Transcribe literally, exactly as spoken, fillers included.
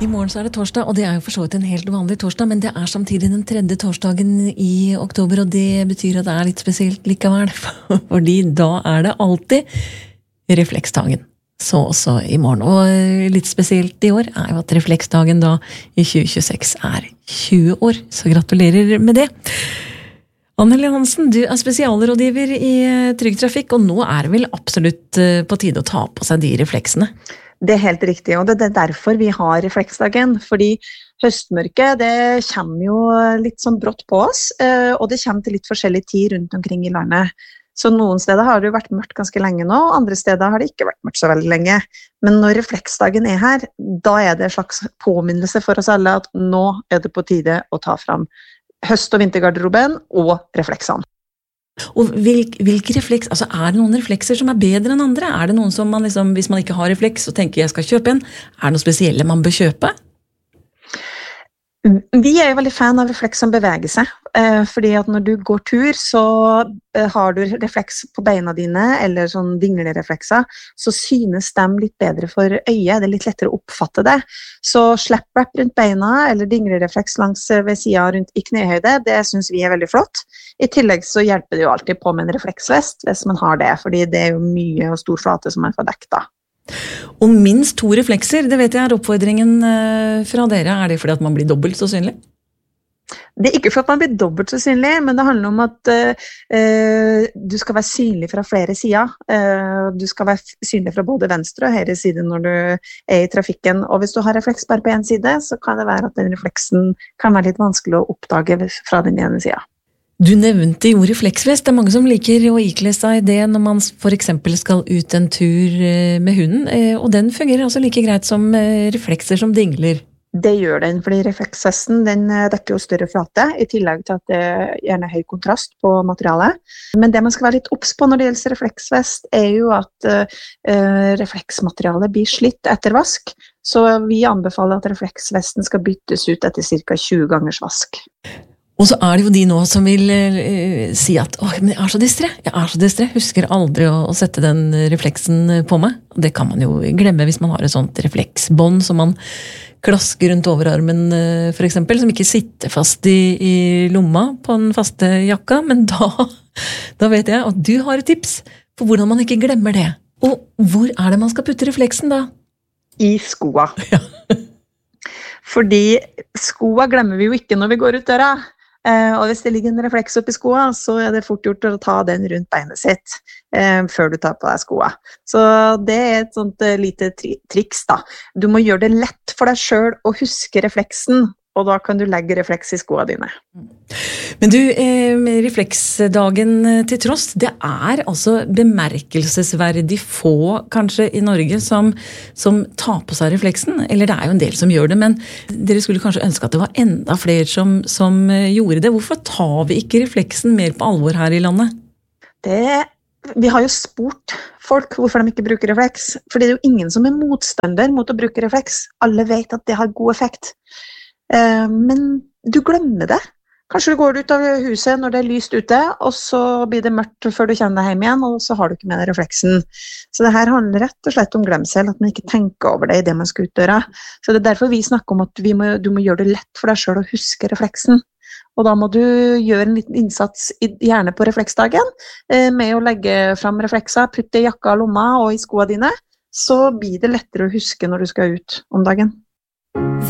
I morgen så er det torsdag, og det er jo for så vidt en helt vanlig torsdag, men det er samtidig den tredje torsdagen i oktober, og det betyr at det er litt spesielt likevel, fordi da er det alltid refleksdagen. Så også i morgen, og litt spesielt i år er jo at refleksdagen da i tjue tjueseks er tjue år, så gratulerer med det. Anneli Hansen, du er spesialrådgiver i Trygg Trafikk, og nå er det vel absolutt på tide å ta på seg de refleksene? Det er helt riktig, og det er derfor vi har refleksdagen, fordi høstmørket, det kommer jo litt sånn brått på oss, og det kommer til litt forskjellig tid rundt omkring i landet. Så noen steder har det jo vært mørkt ganske lenge nå, og andre steder har det ikke vært mørkt så veldig lenge. Men når refleksdagen er her, da er det en slags påminnelse for oss alle at nå er det på tide å ta fram høst- og vintergarderoben og refleksene. Og hvilke, hvilke refleks, altså er det noen reflekser som er bedre enn andre? Er det noen som man liksom, hvis man ikke har refleks og tenker jeg skal kjøpe en, er det noe spesielle man bør kjøpe? Vi er jo veldig fan av refleks som beveger seg, fordi at når du går tur, så har du refleks på beina dine, eller sånn dinglereflekser, så synes de litt bedre for øyet, det er litt lettere å oppfatte det. Så slap-wrap rundt beina, eller dinglerefleks langs ved siden rundt i knehøyde, det synes vi er veldig flott. I tillegg så hjelper det jo alltid på med en refleksvest, hvis man har det, fordi det er jo mye og stor flate som man får dekket da. Og minst to reflekser, det vet jeg er oppfordringen fra dere. Er det fordi at man blir dobbelt så synlig? Det er ikke for at man blir dobbelt så synlig, men det handler om at uh, du skal være synlig fra flere sider. Uh, du skal være synlig fra både venstre og høyre side når du er i trafikken. Og hvis du har refleks bare på en side, så kan det være at den refleksen kan være litt vanskelig å oppdage fra den ene siden. Du nevnte jo refleksvest. Det er mange som liker å ikle seg det når man for eksempel skal ut en tur med hunden, og den fungerer altså like greit som reflekser som dingler. Det gjør den, fordi refleksvesten den dekker jo større flate, i tillegg til at det gjerne er høy kontrast på materialet. Men det man skal være litt obs på når det gjelder refleksvest, er jo at uh, refleksmaterialet blir slitt etter vask, så vi anbefaler at refleksvesten skal byttes ut etter ca. tjue gangers vask. Og så er det jo de nå som vil uh, si at åh, men jeg er så distré, jeg er så distré, husker aldri å, å sette den refleksen på meg. Og det kan man jo glemme hvis man har et sånt refleksbånd som man klasker rundt overarmen uh, for eksempel, som ikke sitter fast i, i lomma på den faste jakka, men da, da vet jeg at du har et tips på hvordan man ikke glemmer det. Og hvor er det man skal putte refleksen da? I skoa. Ja. Fordi skoa glemmer vi jo ikke når vi går ut døra. Uh, og hvis det ligger en refleks opp i skoa, så er det fort gjort å ta den rundt beinet sitt uh, før du tar på deg skoa. Så det er et sånt uh, lite tri- triks da. Du må gjøre det lett for deg selv å huske refleksen, og da kan du legge refleks i skoa dine. Men du, eh, refleksdagen til tross, det er altså bemerkelsesverdig få kanskje i Norge som, som tar på seg refleksen, eller det er jo en del som gjør det, men dere skulle kanskje ønske at det var enda flere som, som gjorde det. Hvorfor tar vi ikke refleksen mer på alvor her i landet? Det, vi har jo spurt folk hvorfor de ikke bruker refleks, fordi det er jo ingen som er motstander mot å bruke refleks. Alle vet at det har god effekt. Men du glemmer det. Kanskje du går ut av huset når det er lyst ute, og så blir det mørkt før du kommer deg hjem igjen, og så har du ikke med deg refleksen. Så det her handler rett og slett om glemsel, at man ikke tenker over det i det man skal ut døra. Så det er derfor vi snakker om at vi må, du må gjøre det lett for deg selv å huske refleksen. Og da må du gjøre en liten innsats, gjerne på refleksdagen, med å legge fram reflekser, putte i jakka, lomma og i skoene dine, så blir det lettere å huske når du skal ut om dagen.